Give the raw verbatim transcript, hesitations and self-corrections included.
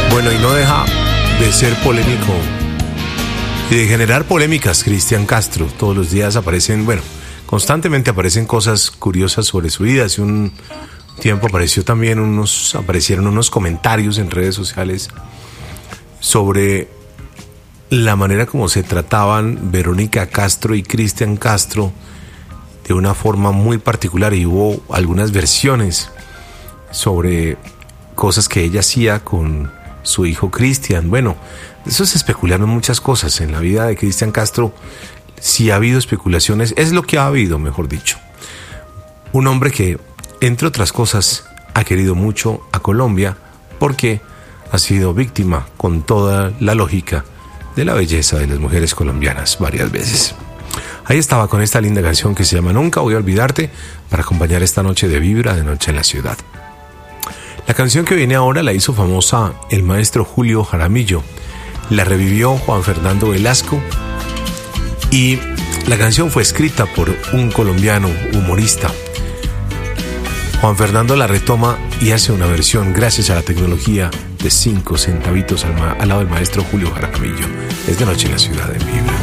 Bueno, y no deja de ser polémico y de generar polémicas Cristian Castro. Todos los días aparecen, bueno, constantemente aparecen cosas curiosas sobre su vida. Hace un tiempo apareció también unos, aparecieron unos comentarios en redes sociales sobre la manera como se trataban Verónica Castro y Cristian Castro de una forma muy particular, y hubo algunas versiones sobre cosas que ella hacía con su hijo Cristian. Bueno, eso se especularon muchas cosas en la vida de Cristian Castro. Si ha habido especulaciones, es lo que ha habido, mejor dicho. Un hombre que, entre otras cosas, ha querido mucho a Colombia porque ha sido víctima, con toda la lógica, de la belleza de las mujeres colombianas varias veces. Ahí estaba con esta linda canción que se llama Nunca Voy a Olvidarte, para acompañar esta noche de Vibra de Noche en la Ciudad. La canción que viene ahora la hizo famosa el maestro Julio Jaramillo. La revivió Juan Fernando Velasco y la canción fue escrita por un colombiano humorista. Juan Fernando la retoma y hace una versión gracias a la tecnología de cinco centavitos al, ma- al lado del maestro Julio Jaramillo. Es de Noche en la Ciudad en Vibra.